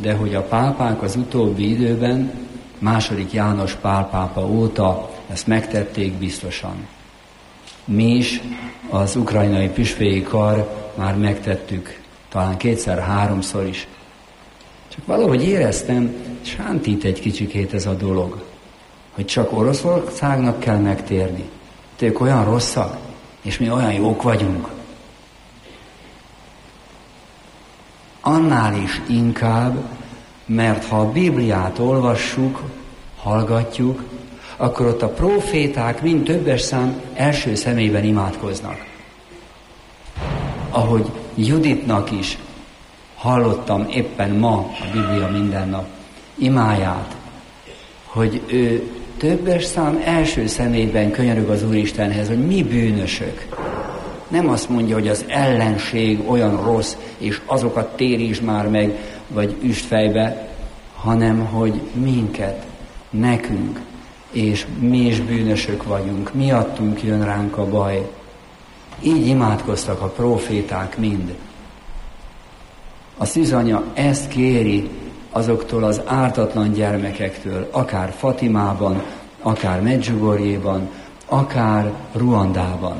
de hogy a pápák az utóbbi időben, II. János Pál pápa óta ezt megtették biztosan. Mi is, az ukrajnai püspöki kar már megtettük, talán 2-3-szor is. Csak valahogy éreztem, sántít egy kicsikét ez a dolog, hogy csak Oroszországnak kell megtérni. Ők olyan rosszak, és mi olyan jók vagyunk. Annál is inkább, mert ha a Bibliát olvassuk, hallgatjuk, akkor ott a próféták mind többes szám első személyben imádkoznak. Ahogy Juditnak is hallottam éppen ma a Biblia minden nap imáját, hogy ő többes szám első személyben könyörög az Úristenhez, hogy mi bűnösök. Nem azt mondja, hogy az ellenség olyan rossz, és azokat térítsd már meg, vagy üst fejbe, hanem hogy minket, nekünk, és mi is bűnösök vagyunk, miattunk jön ránk a baj. Így imádkoztak a próféták mind. A szűzanya ezt kéri azoktól az ártatlan gyermekektől, akár Fatimában, akár Medjugorjéban, akár Ruandában.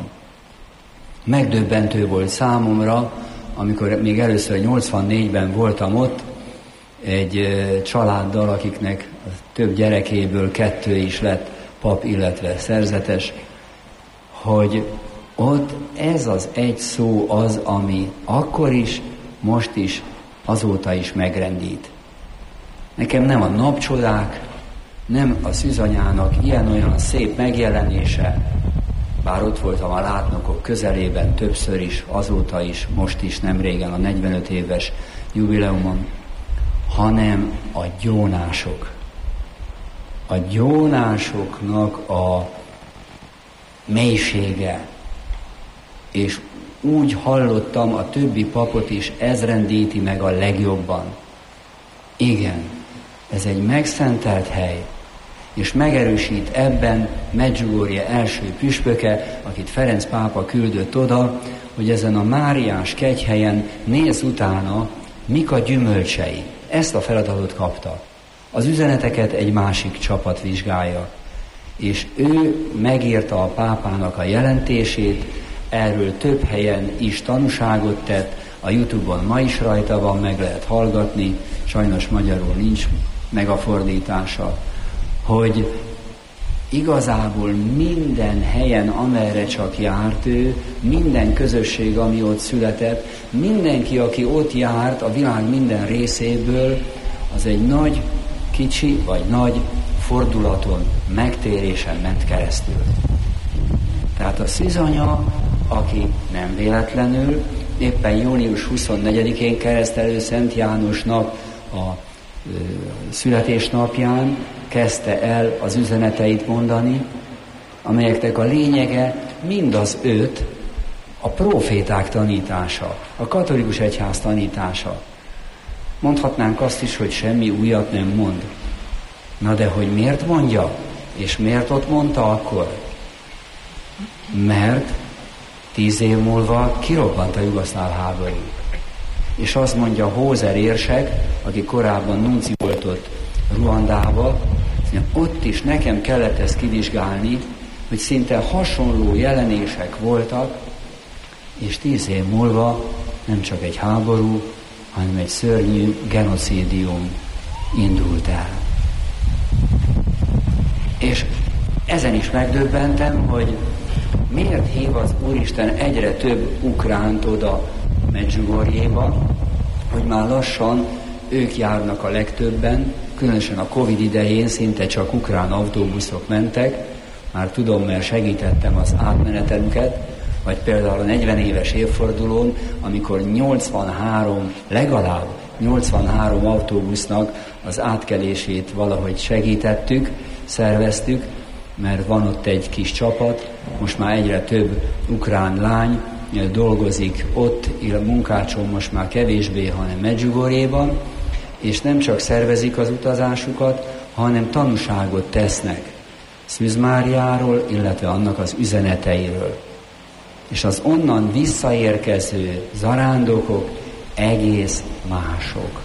Megdöbbentő volt számomra, amikor még először 84-ben voltam ott, egy családdal, akiknek több gyerekéből 2 is lett pap, illetve szerzetes, hogy ott ez az egy szó az, ami akkor is, most is, azóta is megrendít. Nekem nem a napcsodák, nem a szűzanyának ilyen-olyan szép megjelenése, bár ott voltam a látnokok közelében többször is, azóta is, most is, nem régen a 45 éves jubileumon, hanem a gyónások. A gyónásoknak a mélysége. És úgy hallottam a többi papot is, ez rendíti meg a legjobban. Igen, ez egy megszentelt hely, és megerősít ebben Medjugorje első püspöke, akit Ferenc pápa küldött oda, hogy ezen a Máriás kegyhelyen néz utána, mik a gyümölcsei. Ezt a feladatot kapta. Az üzeneteket egy másik csapat vizsgálja. És ő megírta a pápának a jelentését, erről több helyen is tanúságot tett, a YouTube-on ma is rajta van, meg lehet hallgatni, sajnos magyarul nincs meg a fordítása, hogy igazából minden helyen, amerre csak járt ő, minden közösség, ami ott született, mindenki, aki ott járt a világ minden részéből, az egy nagy, kicsi vagy nagy fordulaton, megtérésen ment keresztül. Tehát a szűzanya, aki nem véletlenül, éppen június 24-én keresztelő Szent Jánosnak a születésnapján kezdte el az üzeneteit mondani, amelyeknek a lényege mind az 5 a próféták tanítása, a katolikus egyház tanítása. Mondhatnánk azt is, hogy semmi újat nem mond. Na de hogy miért mondja? És miért ott mondta akkor? Mert 10 év múlva kirobbant a jugoszláv háború. És azt mondja Hózer érsek, aki korábban nunci volt ott Ruandába, ott is nekem kellett ezt kivizsgálni, hogy szinte hasonló jelenések voltak, és 10 év múlva nem csak egy háború, hanem egy szörnyű genocidium indult el. És ezen is megdöbbentem, hogy miért hív az Úristen egyre több ukránt oda Medjugorjéba, hogy már lassan ők járnak a legtöbben, különösen a Covid idején szinte csak ukrán autóbuszok mentek, már tudom, mert segítettem az átmenetelüket, vagy például a 40 éves évfordulón, amikor legalább 83 autóbusznak az átkelését valahogy segítettük, szerveztük, mert van ott egy kis csapat, most már egyre több ukrán lány dolgozik ott, Munkácson most már kevésbé, hanem Medjugorjéban, és nem csak szervezik az utazásukat, hanem tanúságot tesznek Szűz Máriáról, illetve annak az üzeneteiről. És az onnan visszaérkező zarándokok egész mások.